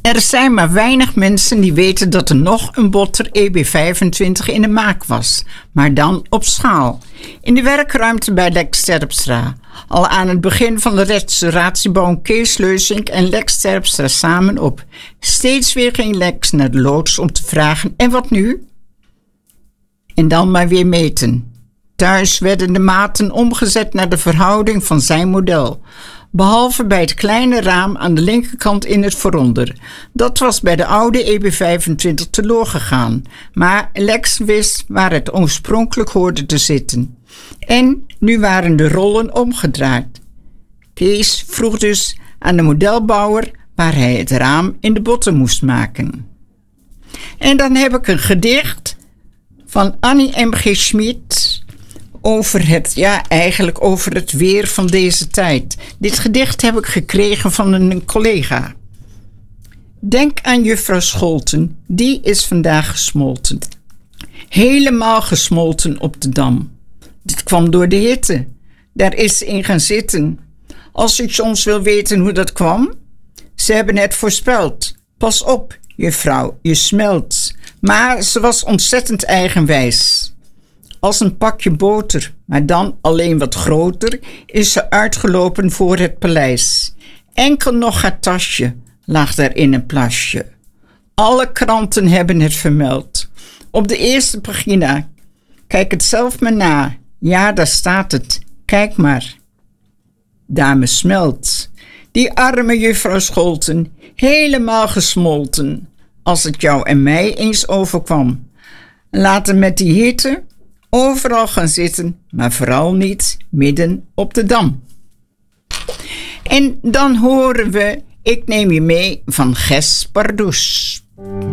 Er zijn maar weinig mensen die weten dat er nog een botter EB25 in de maak was, maar dan op schaal. In de werkruimte bij Lex Terpstra. Al aan het begin van de restauratie bouwen Kees Leusink en Lex Terpstra samen op. Steeds weer ging Lex naar de loods om te vragen: en wat nu? En dan maar weer meten. Thuis werden de maten omgezet naar de verhouding van zijn model. Behalve bij het kleine raam aan de linkerkant in het vooronder. Dat was bij de oude EB25 teloor gegaan. Maar Lex wist waar het oorspronkelijk hoorde te zitten. En nu waren de rollen omgedraaid. Kees vroeg dus aan de modelbouwer waar hij het raam in de botten moest maken. En dan heb ik een gedicht van Annie M.G. Schmid over het weer van deze tijd. Dit gedicht heb ik gekregen van een collega. Denk aan juffrouw Scholten, die is vandaag gesmolten. Helemaal gesmolten op de Dam. Dit kwam door de hitte. Daar is ze in gaan zitten. Als u soms wil weten hoe dat kwam, ze hebben het voorspeld. Pas op, juffrouw, je smelt. Maar ze was ontzettend eigenwijs. Als een pakje boter, maar dan alleen wat groter, is ze uitgelopen voor het paleis. Enkel nog haar tasje lag daar in een plasje. Alle kranten hebben het vermeld. Op de eerste pagina. Kijk het zelf maar na. Ja, daar staat het. Kijk maar. Dame Smelt. Die arme juffrouw Scholten. Helemaal gesmolten. Als het jou en mij eens overkwam. Laten met die hitte overal gaan zitten, maar vooral niet midden op de Dam. En dan horen we Ik neem je mee van Ges Pardoes.